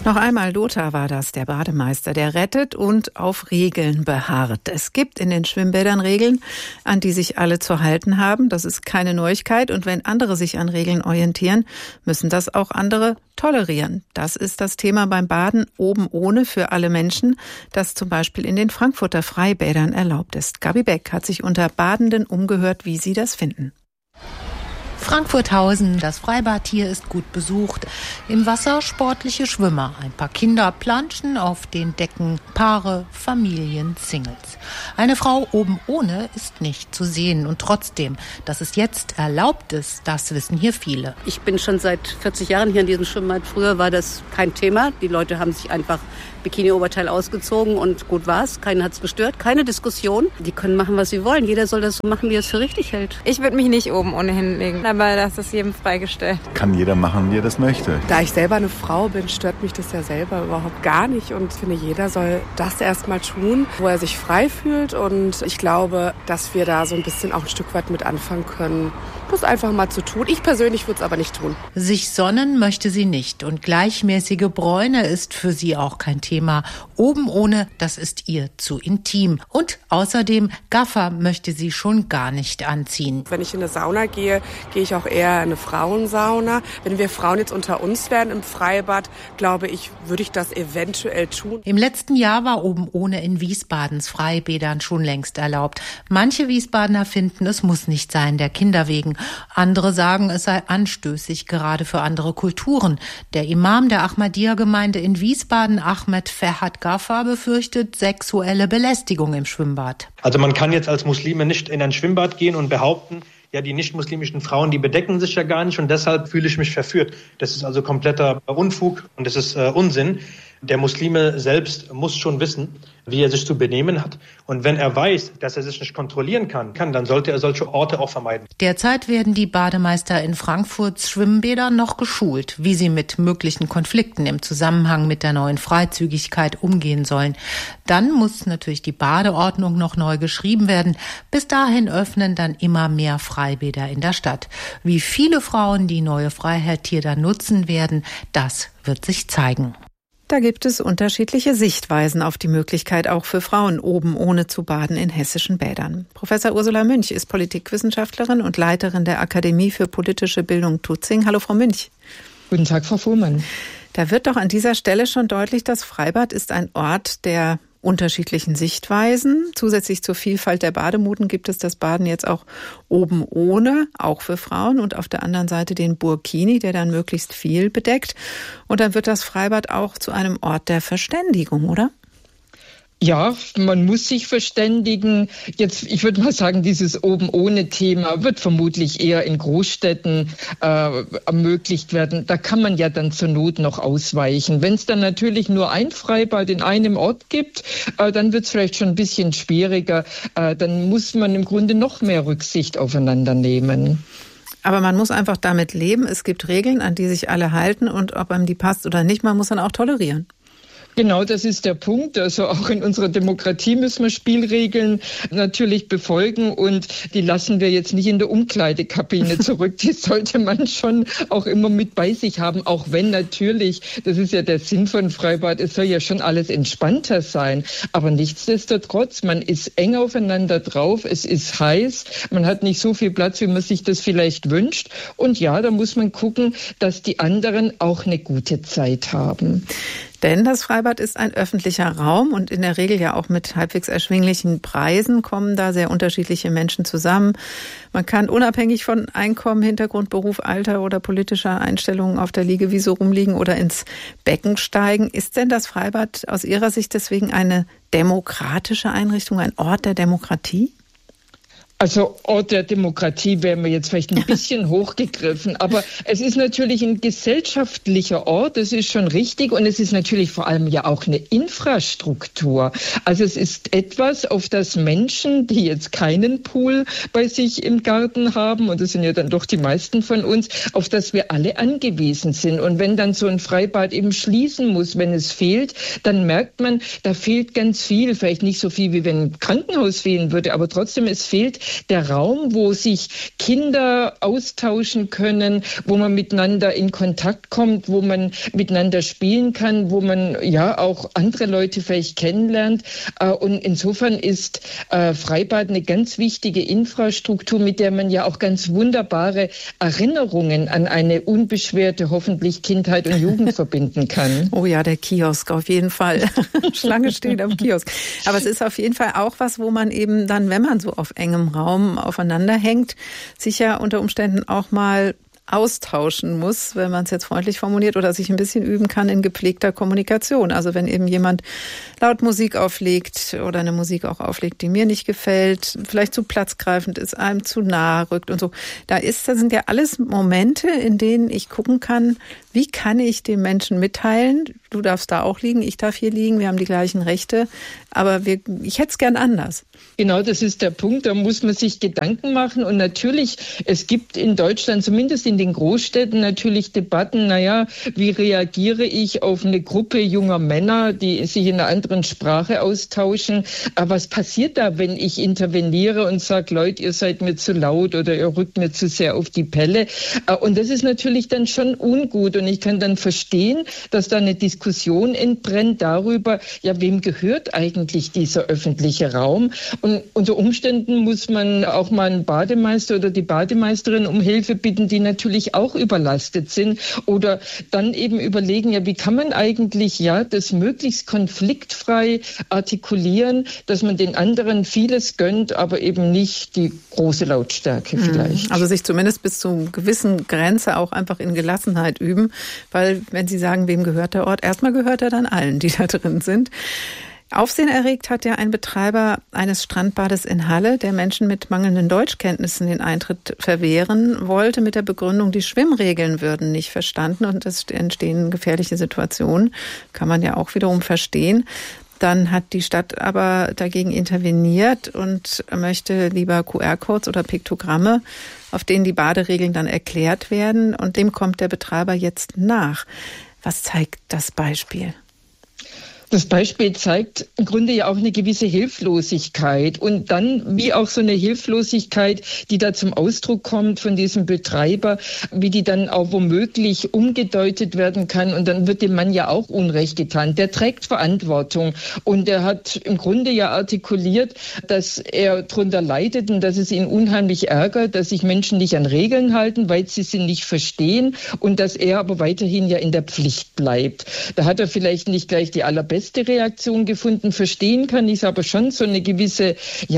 Noch einmal, Lothar war das, der Bademeister, der rettet und auf Regeln beharrt. Es gibt in den Schwimmbädern Regeln, an die sich alle zu halten haben. Das ist keine Neuigkeit. Und wenn andere sich an Regeln orientieren, müssen das auch andere tolerieren. Das ist das Thema beim Baden oben ohne für alle Menschen, das zum Beispiel in den Frankfurter Freibädern erlaubt ist. Gabi Beck hat sich unter Badenden umgehört, wie sie das finden. Frankfurthausen, das Freibad hier ist gut besucht. Im Wasser sportliche Schwimmer, ein paar Kinder planschen auf den Decken, Paare, Familien, Singles. Eine Frau oben ohne ist nicht zu sehen und trotzdem, dass es jetzt erlaubt ist, das wissen hier viele. Ich bin schon seit 40 Jahren hier in diesem Schwimmbad. Früher war das kein Thema. Die Leute haben sich einfach Bikini-Oberteil ausgezogen und gut war's. Keinen hat's gestört, keine Diskussion. Die können machen, was sie wollen. Jeder soll das so machen, wie er es für richtig hält. Ich würde mich nicht oben ohne hinlegen, aber das ist jedem freigestellt. Kann jeder machen, wie er das möchte. Da ich selber eine Frau bin, stört mich das ja selber überhaupt gar nicht. Und ich finde, jeder soll das erstmal tun, wo er sich frei fühlt. Und ich glaube, dass wir da so ein bisschen auch ein Stück weit mit anfangen können, das einfach mal zu tun. Ich persönlich würde es aber nicht tun. Sich sonnen möchte sie nicht und gleichmäßige Bräune ist für sie auch kein Thema. Oben ohne, das ist ihr zu intim. Und außerdem, Gaffer möchte sie schon gar nicht anziehen. Wenn ich in eine Sauna gehe, gehe ich auch eher in eine Frauensauna. Wenn wir Frauen jetzt unter uns wären im Freibad, glaube ich, würde ich das eventuell tun. Im letzten Jahr war oben ohne in Wiesbadens Freibädern schon längst erlaubt. Manche Wiesbadener finden, es muss nicht sein, der Kinder wegen. Andere sagen, es sei anstößig, gerade für andere Kulturen. Der Imam der Ahmadiyya-Gemeinde in Wiesbaden, Ahmed Ferhat Gafar, befürchtet sexuelle Belästigung im Schwimmbad. Also man kann jetzt als Muslime nicht in ein Schwimmbad gehen und behaupten, ja, die nicht-muslimischen Frauen, die bedecken sich ja gar nicht und deshalb fühle ich mich verführt. Das ist also kompletter Unfug und das ist Unsinn. Der Muslime selbst muss schon wissen, wie er sich zu benehmen hat. Und wenn er weiß, dass er sich nicht kontrollieren kann, dann sollte er solche Orte auch vermeiden. Derzeit werden die Bademeister in Frankfurts Schwimmbädern noch geschult, wie sie mit möglichen Konflikten im Zusammenhang mit der neuen Freizügigkeit umgehen sollen. Dann muss natürlich die Badeordnung noch neu geschrieben werden. Bis dahin öffnen dann immer mehr Freibäder in der Stadt. Wie viele Frauen die neue Freiheit hier dann nutzen werden, das wird sich zeigen. Da gibt es unterschiedliche Sichtweisen auf die Möglichkeit, auch für Frauen oben ohne zu baden in hessischen Bädern. Professor Ursula Münch ist Politikwissenschaftlerin und Leiterin der Akademie für politische Bildung Tutzing. Hallo, Frau Münch. Guten Tag, Frau Fuhrmann. Da wird doch an dieser Stelle schon deutlich, das Freibad ist ein Ort der unterschiedlichen Sichtweisen. Zusätzlich zur Vielfalt der Bademoden gibt es das Baden jetzt auch oben ohne, auch für Frauen, und auf der anderen Seite den Burkini, der dann möglichst viel bedeckt. Und dann wird das Freibad auch zu einem Ort der Verständigung, oder? Ja, man muss sich verständigen. Jetzt, ich würde mal sagen, dieses Oben-ohne-Thema wird vermutlich eher in Großstädten ermöglicht werden. Da kann man ja dann zur Not noch ausweichen. Wenn es dann natürlich nur ein Freibad in einem Ort gibt, dann wird es vielleicht schon ein bisschen schwieriger. Dann muss man im Grunde noch mehr Rücksicht aufeinander nehmen. Aber man muss einfach damit leben. Es gibt Regeln, an die sich alle halten. Und ob einem die passt oder nicht, man muss dann auch tolerieren. Genau, das ist der Punkt. Also auch in unserer Demokratie müssen wir Spielregeln natürlich befolgen und die lassen wir jetzt nicht in der Umkleidekabine zurück. Die sollte man schon auch immer mit bei sich haben, auch wenn natürlich, das ist ja der Sinn von Freibad, es soll ja schon alles entspannter sein. Aber nichtsdestotrotz, man ist eng aufeinander drauf, es ist heiß, man hat nicht so viel Platz, wie man sich das vielleicht wünscht. Und ja, da muss man gucken, dass die anderen auch eine gute Zeit haben. Denn das Freibad ist ein öffentlicher Raum und in der Regel ja auch mit halbwegs erschwinglichen Preisen kommen da sehr unterschiedliche Menschen zusammen. Man kann unabhängig von Einkommen, Hintergrund, Beruf, Alter oder politischer Einstellungen auf der Liegewiese rumliegen oder ins Becken steigen. Ist denn das Freibad aus Ihrer Sicht deswegen eine demokratische Einrichtung, ein Ort der Demokratie? Also Ort der Demokratie wäre mir jetzt vielleicht ein bisschen hochgegriffen, aber es ist natürlich ein gesellschaftlicher Ort, das ist schon richtig, und es ist natürlich vor allem ja auch eine Infrastruktur. Also es ist etwas, auf das Menschen, die jetzt keinen Pool bei sich im Garten haben, und das sind ja dann doch die meisten von uns, auf das wir alle angewiesen sind. Und wenn dann so ein Freibad eben schließen muss, wenn es fehlt, dann merkt man, da fehlt ganz viel, vielleicht nicht so viel, wie wenn ein Krankenhaus fehlen würde, aber trotzdem, es fehlt der Raum, wo sich Kinder austauschen können, wo man miteinander in Kontakt kommt, wo man miteinander spielen kann, wo man ja auch andere Leute vielleicht kennenlernt. Und insofern ist Freibad eine ganz wichtige Infrastruktur, mit der man ja auch ganz wunderbare Erinnerungen an eine unbeschwerte, hoffentlich Kindheit und Jugend verbinden kann. Oh ja, der Kiosk auf jeden Fall. Schlange steht am Kiosk. Aber es ist auf jeden Fall auch was, wo man eben dann, wenn man so auf engem Raum aufeinander hängt, sich ja unter Umständen auch mal austauschen muss, wenn man es jetzt freundlich formuliert, oder sich ein bisschen üben kann in gepflegter Kommunikation. Also wenn eben jemand laut Musik auflegt oder eine Musik auch auflegt, die mir nicht gefällt, vielleicht zu platzgreifend ist, einem zu nahe rückt und so. Das sind ja alles Momente, in denen ich gucken kann, wie kann ich dem Menschen mitteilen, du darfst da auch liegen, ich darf hier liegen, wir haben die gleichen Rechte, aber ich hätte es gern anders. Genau, das ist der Punkt, da muss man sich Gedanken machen und natürlich, es gibt in Deutschland, zumindest in den Großstädten, natürlich Debatten, wie reagiere ich auf eine Gruppe junger Männer, die sich in einer anderen Sprache austauschen, aber was passiert da, wenn ich interveniere und sage, Leute, ihr seid mir zu laut oder ihr rückt mir zu sehr auf die Pelle, und das ist natürlich dann schon ungut und ich kann dann verstehen, dass da eine Diskussion entbrennt darüber, ja, wem gehört eigentlich dieser öffentliche Raum? Und unter Umständen muss man auch mal einen Bademeister oder die Bademeisterin um Hilfe bitten, die natürlich auch überlastet sind. Oder dann eben überlegen, ja, wie kann man eigentlich das möglichst konfliktfrei artikulieren, dass man den anderen vieles gönnt, aber eben nicht die große Lautstärke vielleicht. Also sich zumindest bis zu einer gewissen Grenze auch einfach in Gelassenheit üben, weil wenn Sie sagen, wem gehört der Ort, erstmal gehört er dann allen, die da drin sind. Aufsehen erregt hat ja ein Betreiber eines Strandbades in Halle, der Menschen mit mangelnden Deutschkenntnissen den Eintritt verwehren wollte, mit der Begründung, die Schwimmregeln würden nicht verstanden und es entstehen gefährliche Situationen. Kann man ja auch wiederum verstehen. Dann hat die Stadt aber dagegen interveniert und möchte lieber QR-Codes oder Piktogramme, auf denen die Baderegeln dann erklärt werden. Und dem kommt der Betreiber jetzt nach. Was zeigt das Beispiel? Das Beispiel zeigt im Grunde ja auch eine gewisse Hilflosigkeit und dann wie auch so eine Hilflosigkeit, die da zum Ausdruck kommt von diesem Betreiber, wie die dann auch womöglich umgedeutet werden kann und dann wird dem Mann ja auch Unrecht getan. Der trägt Verantwortung und er hat im Grunde ja artikuliert, dass er darunter leidet und dass es ihn unheimlich ärgert, dass sich Menschen nicht an Regeln halten, weil sie sie nicht verstehen und dass er aber weiterhin ja in der Pflicht bleibt. Da hat er vielleicht nicht gleich die allerbeste Reaktion gefunden. Verstehen kann ich aber schon so eine gewisse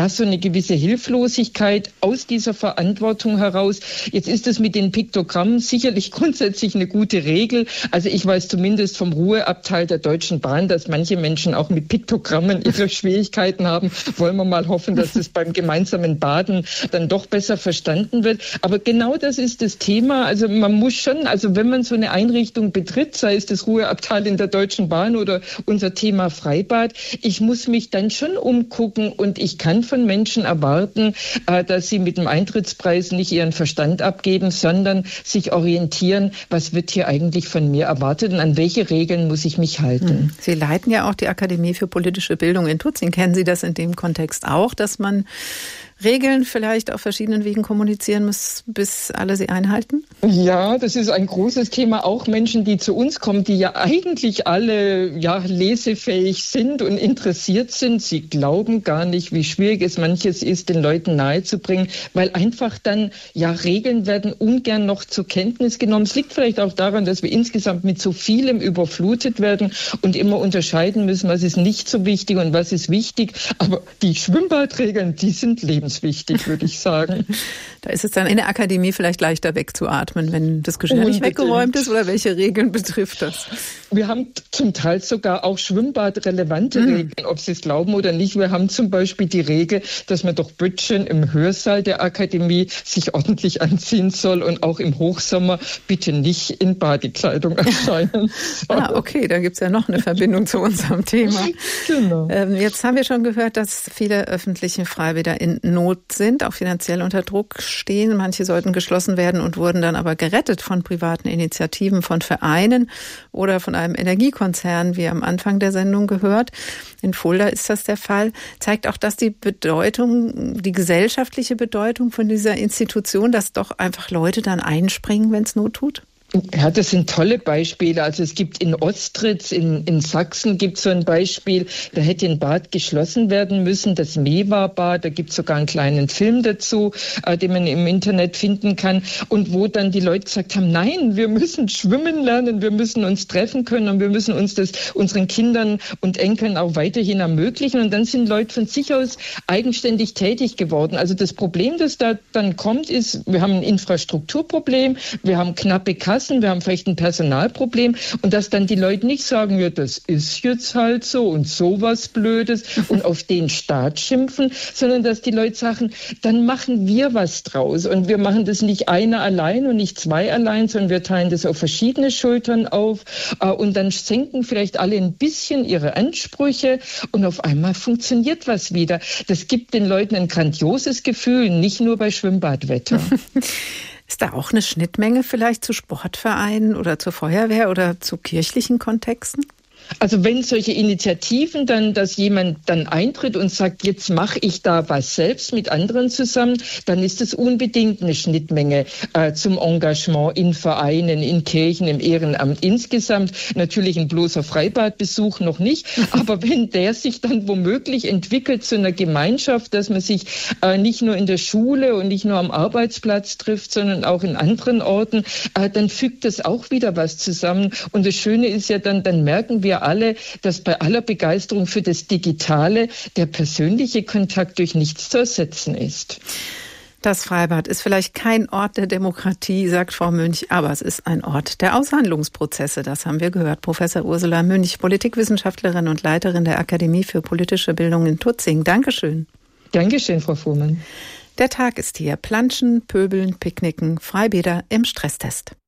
Hilflosigkeit aus dieser Verantwortung heraus. Jetzt ist es mit den Piktogrammen sicherlich grundsätzlich eine gute Regel. Also ich weiß zumindest vom Ruheabteil der Deutschen Bahn, dass manche Menschen auch mit Piktogrammen ihre Schwierigkeiten haben. Wollen wir mal hoffen, dass es beim gemeinsamen Baden dann doch besser verstanden wird. Aber genau das ist das Thema. Also man muss schon, also wenn man so eine Einrichtung betritt, sei es das Ruheabteil in der Deutschen Bahn oder unser Thema Freibad. Ich muss mich dann schon umgucken und ich kann von Menschen erwarten, dass sie mit dem Eintrittspreis nicht ihren Verstand abgeben, sondern sich orientieren, was wird hier eigentlich von mir erwartet und an welche Regeln muss ich mich halten. Sie leiten ja auch die Akademie für politische Bildung in Tutzing. Kennen Sie das in dem Kontext auch, dass man Regeln vielleicht auf verschiedenen Wegen kommunizieren muss, bis alle sie einhalten? Ja, das ist ein großes Thema. Auch Menschen, die zu uns kommen, die ja eigentlich alle lesefähig sind und interessiert sind. Sie glauben gar nicht, wie schwierig es manches ist, den Leuten nahezubringen, weil einfach dann, Regeln werden ungern noch zur Kenntnis genommen. Es liegt vielleicht auch daran, dass wir insgesamt mit so vielem überflutet werden und immer unterscheiden müssen, was ist nicht so wichtig und was ist wichtig. Aber die Schwimmbadregeln, die sind lebenswichtig, würde ich sagen. Da ist es dann in der Akademie vielleicht leichter wegzuatmen, wenn das Geschirr nicht weggeräumt ist, oder welche Regeln betrifft das? Wir haben zum Teil sogar auch schwimmbadrelevante Regeln, ob Sie es glauben oder nicht. Wir haben zum Beispiel die Regel, dass man doch Bütchen im Hörsaal der Akademie sich ordentlich anziehen soll und auch im Hochsommer bitte nicht in Badekleidung erscheinen soll. Okay, da gibt es ja noch eine Verbindung zu unserem Thema. Genau. Jetzt haben wir schon gehört, dass viele öffentliche Freibäder in Not sind, auch finanziell unter Druck stehen. Manche sollten geschlossen werden und wurden dann aber gerettet von privaten Initiativen, von Vereinen oder von einem Energiekonzern, wie am Anfang der Sendung gehört. In Fulda ist das der Fall. Zeigt auch das die Bedeutung, die gesellschaftliche Bedeutung von dieser Institution, dass doch einfach Leute dann einspringen, wenn es Not tut? Ja, das sind tolle Beispiele. Also es gibt in Ostritz, in Sachsen gibt es so ein Beispiel, da hätte ein Bad geschlossen werden müssen, das Mewa-Bad, da gibt es sogar einen kleinen Film dazu, den man im Internet finden kann und wo dann die Leute gesagt haben, nein, wir müssen schwimmen lernen, wir müssen uns treffen können und wir müssen uns das unseren Kindern und Enkeln auch weiterhin ermöglichen und dann sind Leute von sich aus eigenständig tätig geworden. Also das Problem, das da dann kommt, ist, wir haben ein Infrastrukturproblem, wir haben knappe Kassen, wir haben vielleicht ein Personalproblem und dass dann die Leute nicht sagen, ja, das ist jetzt halt so und sowas Blödes und auf den Staat schimpfen, sondern dass die Leute sagen, dann machen wir was draus und wir machen das nicht einer allein und nicht zwei allein, sondern wir teilen das auf verschiedene Schultern auf und dann senken vielleicht alle ein bisschen ihre Ansprüche und auf einmal funktioniert was wieder. Das gibt den Leuten ein grandioses Gefühl, nicht nur bei Schwimmbadwetter. Ist da auch eine Schnittmenge vielleicht zu Sportvereinen oder zur Feuerwehr oder zu kirchlichen Kontexten? Also wenn solche Initiativen dann, dass jemand dann eintritt und sagt, jetzt mache ich da was selbst mit anderen zusammen, dann ist es unbedingt eine Schnittmenge zum Engagement in Vereinen, in Kirchen, im Ehrenamt insgesamt. Natürlich ein bloßer Freibadbesuch noch nicht, aber wenn der sich dann womöglich entwickelt zu einer Gemeinschaft, dass man sich nicht nur in der Schule und nicht nur am Arbeitsplatz trifft, sondern auch in anderen Orten, dann fügt das auch wieder was zusammen. Und das Schöne ist ja dann merken wir alle, dass bei aller Begeisterung für das Digitale der persönliche Kontakt durch nichts zu ersetzen ist. Das Freibad ist vielleicht kein Ort der Demokratie, sagt Frau Münch, aber es ist ein Ort der Aushandlungsprozesse. Das haben wir gehört. Professor Ursula Münch, Politikwissenschaftlerin und Leiterin der Akademie für politische Bildung in Tutzing. Dankeschön. Dankeschön, Frau Fuhrmann. Der Tag ist hier. Planschen, Pöbeln, Picknicken, Freibäder im Stresstest.